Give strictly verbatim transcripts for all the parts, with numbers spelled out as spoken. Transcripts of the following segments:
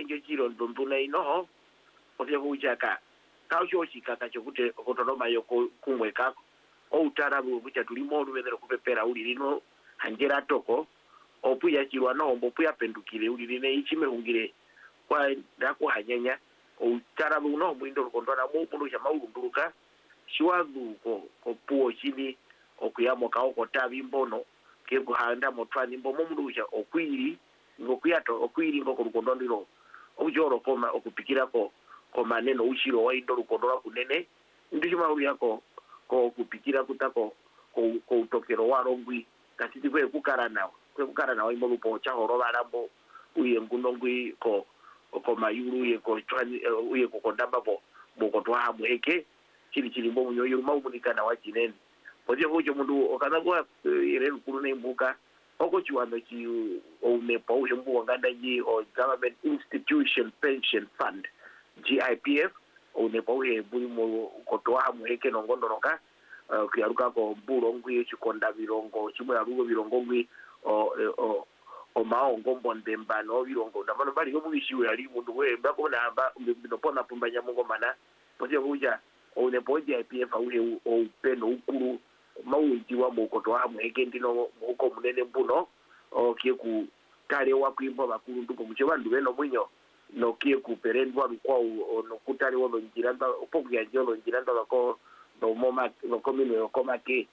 injo chiro ndombuna ino ote kuchaka kacho chikaka chokuti kotoloma yoko kumwe kako o utarabu kucha tulimo luwezera kupepera uli lino hanjera toko opuya chirwa no mbopuya pendukire uli line ichime ungire kwa ndako hanyanya o utarabu no mwindo kondona mu mundu cha maulunduruka shiwagu ko ko puo chini okuyamo kao kotabi mbono kego handa motwani mbo mundu cha okwiri ngokuyato okwiri ngoko rukondondiro ujoro koma okupikira ko ko maneno ushiro waindo rukondora kunene ndicho mauri yako ko kupikira kutako ko ko utokero warongwi katiti kwe kukara nawo kwe kukara nawo imolupo cha horoba rambo uye ngunongwi ko ko mayuru ye ko twani uye ko kondamba bo boko twa mweke chili chili mbo munyoyo maumunikana wachinene poje hojo mundu okanago ire kurune mbuka oko chiwano chi onepo uje mbu wanganda ji o government institution pension fund G I P F onepo uje buli mu kotoa mweke nongondoroka kuyaruka ko mburo ngwi chikonda birongo chimwe arugo birongo ngwi o o o maongo mbondemba no birongo ndabano bali yo mubishiwe ali mundu we mbako na amba binopona pumbanya mungo mana poje huja onepo G I P F uje o peno ukuru mawuji wa mokoto wa mweke ndino muko munene mbuno o kieku kale wa kuimba bakuru nduko mucheba ndubeno mwinyo no kieku perendwa kwa no kutale wo njiranda opoku ya jolo njiranda bako no moma no komino yo komake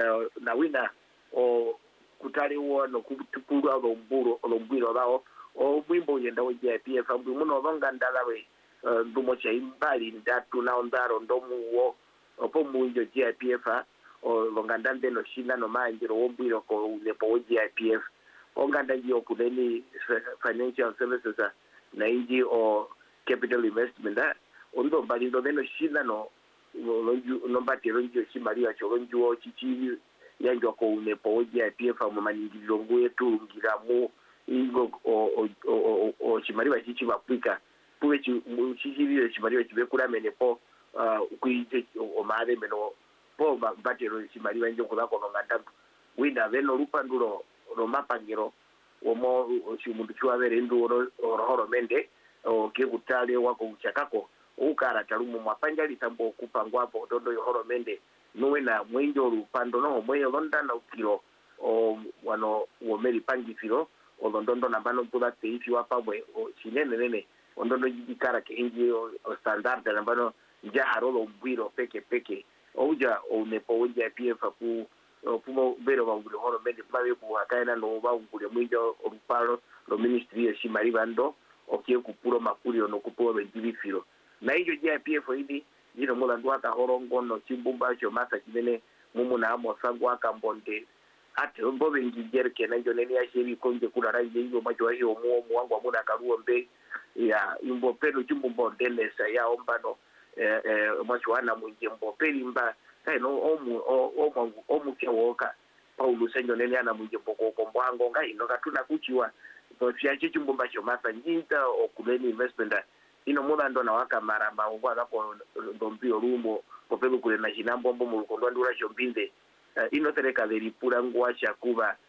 na wina o kutale wo no kutukuru abo mburo lo mbiro lao o mwimbo yenda wo G I P F ambu muno bonga ndalawe ndumo cha imbali ndatu na ondaro ndomu wo opo mwinjo G I P F o longandande no shina no manjiro wombiro ko lepo G I P F onganda ndio kuneni financial services na inji o capital investment ondo bali do no shina no lonju no batero ndio shimali acho lonju chichi yanjo ko lepo G I P F mu maningiro ngwetu ngiramu ingo o o o shimali wa chichi Afrika puwe chi chichi shimali wa chibekura menepo kuije o mare meno po batero chimali wanje kulako nganda wina veno lupandulo lo mapangiro omo chimundu chiwavere nduro horo mende o kekutale wako uchakako ukara talumu mapanja litambo kupangwa hapo dondo horo mende nuwena mwenjo lupando no mweyo londana ukiro o wano womeri pangi filo o londondo nambano mpula teifi wapabwe o chinene nene ondondo jidikara ke inji o standard nambano njaharolo mbwiro peke peke oja onepo G I P F ku pumo bero ba ngule horo mende bawe ku akaina no ba ngule mwinjo olupalo lo ministry ya shimali bando okie kupuro makuri ono kupo benjibifiro na hiyo G I P F hili ndino mola ndwata horongo no chimbumba cho masa kinene mumu na amo sangwa kambonde ate mbobe ngijerke na njo neni ya sheri konje kula raije hiyo macho hiyo muo muangu amuna karuo mbe ya imbo peno chimbumbo ndenesa ya ombano eh eh mwachuana mwinjembo pelimba no omu omu omu kyoka Paulo senyo nene ana mwinjembo kombwango ngai no katuna kuchiwa to fiache chimbumba cho masa njinta okuleni investment ino mula ndo na waka mara maungwa gapo ndombio rumo kopelo kule na jinambo mbo mulukondo ndura chombinde ino tereka veripura ngwacha kuba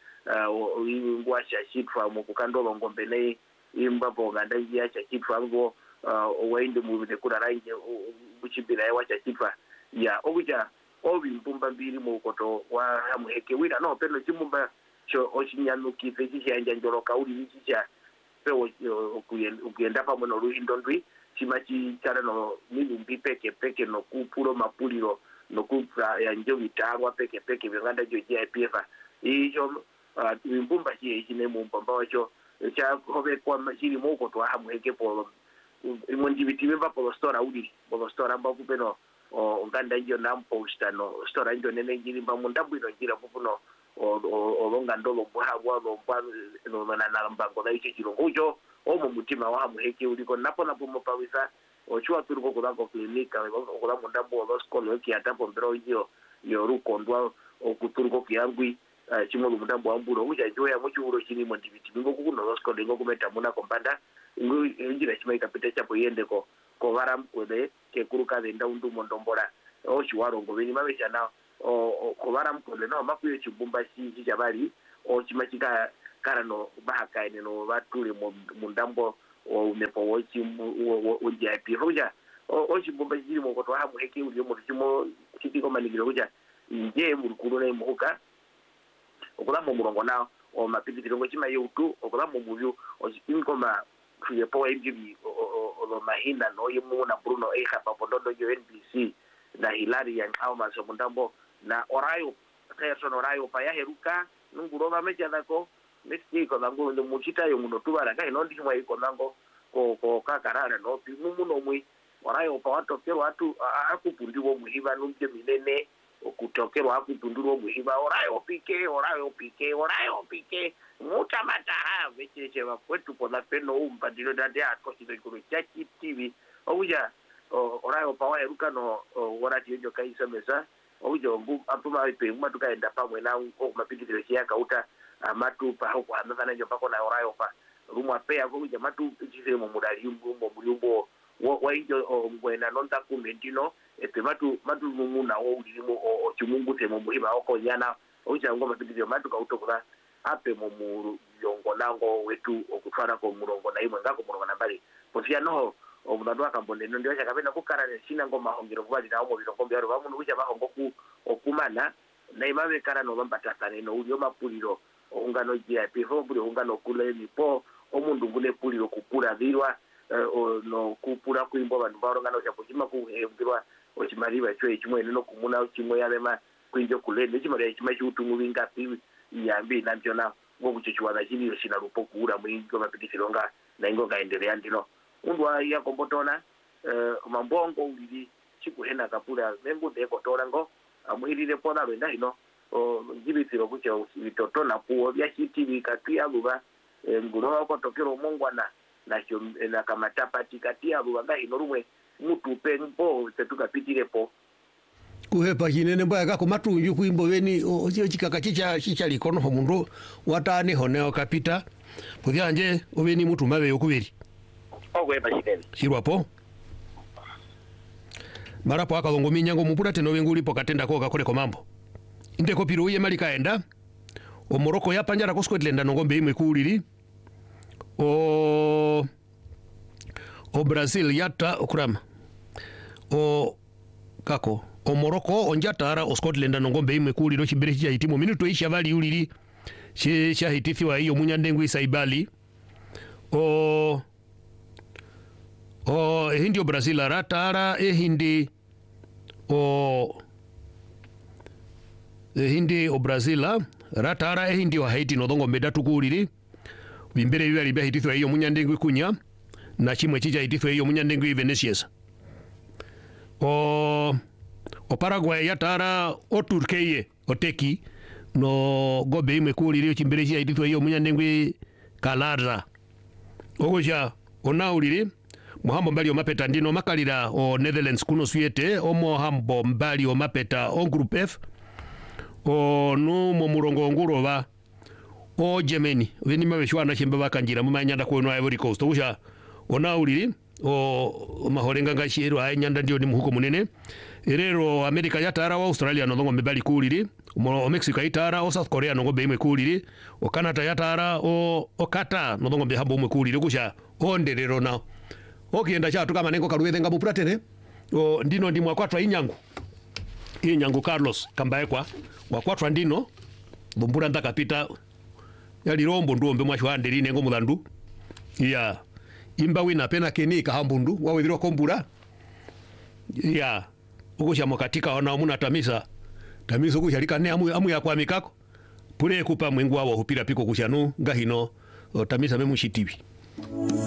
ngwacha shitwa mu kukandolo ngombe nei imbapo nganda ya cha chitwa ngo owainde mu kura raije buchibira ya wacha chitwa ya obuja obi mbumba mbiri mu koto wa hamuheke wira no pelo chimbumba cho oshinyanu kifeji cha njanjoro kauli nichicha pewo ukuyenda pa mono ruhindo ndwi chimachi chara no mimi mbipeke peke no kupuro mapuliro no kupra ya njo mitagwa peke peke nganda jo G I P F ijo mbumba chi chine mbumba wacho cha hobe kwa machiri moko to hamuheke po imonjibitiwe ba po store udi po store amba kupeno o nganda njo namposta no store njo nene ngiri ba mundambu ino ngira kupuno o longa ndolo bwa lo bwa no na na mbango na ichi chiro ujo omo mutima wa hamuheke uliko napo napo mopawisa ochua turuko kulako klinika okula mundambu wa skolo yaki atapo mbero hiyo yoruko ndwa okuturuko kiangwi chimo mundambu amburo uja joya muchuro chini mondibiti bingo kuno losko dengo kumeta muna kombanda njira chima ikapita chapo yende ko ko varam kode ke kuruka denda undu mondombora o chiwaro ngobeni mabesha na o ko varam kode no makuye chibumba chi chabali o chima chika karano bahaka ene no batule mundambo o umepo wochi o ja piroja o chibomba chiri mo ko hamu heke uri mo chimo chitiko manigiro kuja nje murukuru na muka okula mo murongo na o mapiti kirongo chima yutu okula mo muvyo o chinkoma kuyepo M G B o lo mahinda no yemu na Bruno Eha papododo yo N B C na Hilary yang au maso mundambo na Orayo Gerson Orayo pa ya heruka nungurova mecha dako next ko nango ndo muchita yo muno tubara kai no ndimwa iko nango ko ko kakarara no pimumu no mwi Orayo pa watu kero watu akupundiwo muhiba numje minene okutokero akupundiwo muhiba Orayo pike Orayo pike Orayo pike muta matara vecheche wa kwetu kwa na peno umbadilo dade atko kidikuru chachi T V ouja Orayo pa wa heruka no warati yojo kaisa mesa ouja mbu apuma ipe matu kaenda pamwe na o mapindikire sia kauta matu pa ho kwa ndana njo pako na Orayo pa rumwa pe ako ouja matu chise mo mudali mbu mbo mulumbo wa injo ngwena nonta kumentino epe matu matu mumuna wo ulimo o chimungu temo muhiba oko nyana ouja ngoma pindikire matu kautokura ape mu yongo nango wetu okutwara ko murongo na imwe ngako murongo nambali posia no omunadu akambonde ndio yakapenda kukarane sina ngoma hongiro kubali na omo birongo byaro bamuntu kuja bahongo ku okumana na imabe karano bambatatane no ulio mapuliro ungano G I P ho buri ungano kule nipo omundu ngule puliro kupura dirwa no kupura kuimbo bantu barongana cyo kujima kuhebirwa okimariba cyo ekimwe no kumuna kimwe yabema kwinjo kule ndikimari ekimwe cyutungu bingapi yambi nabyo na ngo kuchichwana chini sina rupo kuura mwingo mapitikilonga na ingo kaendelea ndino undwa ya kombotona eh mambongo ulili chikuhena kapula membu ndeko torango amuhirire pona lwenda ino o jibitiro kucha bitotona kuo bya chitibi katia buba nguno ko tokero mongwana na cyo na kamatapa tikatia buba ngahino rumwe mutu pempo tetukapitirepo kuhepa kinene mbaya kako matunju kuimbo weni ojo chikaka chicha chicha likono homundu watane honeo kapita kubyanje obeni mutu mabe yokubiri ogwepa chikene shirwapo marapo akalongo minyango mupura teno wengulipo katenda ko gakole ko mambo indeko piro ye malika enda o Morocco ya panjara ko Scotland ngombe imwe kuliri o o Brazil yata okurama o kako o Morocco onjatara o Scotland ngombe imwe kuliro chibere cha itimo minuto isha vali uliri che cha hitithiwa hiyo munyandengu isaibali o o hindi o Brazil ratara e hindi o e hindi o Brazil ratara e hindi o Haiti no dongo medatu kuliri bimbere biali bya hitithiwa hiyo munyandengu kunya na chimwe chicha hitithiwa hiyo munyandengu Venetius o o Paraguay yatara o Turkeye o Teki no gobe imwe kuliri chimbere chia hitithiwa hiyo munyandengu Kalarza ogoja onauliri muhambo mbali o mapeta ndino makalira o Netherlands kuno suete o muhambo mbali o mapeta o Group F o no mo murongo ngurova o Germany veni mabeshwana chemba bakanjira mu manyanda ko no Ivory Coast ogoja onauliri o mahorenga ngashiro ayanyanda ndio ni muhuko munene erero America yatara wa Australia no ngo mbali kuliri o Mexico yatara o South Korea no ngo beimwe kuliri o Canada yatara o o Qatar no ngo behambo umwe kuliri kusha onderero na okienda cha tukama nengo karuwethe ngabu pratere o ndino ndimwa kwatwa inyangu inyangu Carlos kambaekwa wa kwatwa ndino bombura ndakapita yali rombo ndombe mwashwande line ngo mulandu ya imba wina pena keni kahambundu wawethiro kombura ya ukosha mokatika ona omuna tamisa tamisa ukoshalika ne amu amu yakwa mikako pule kupa mwengu wawo hupira piko kushanu ngahino tamisa memushitiwi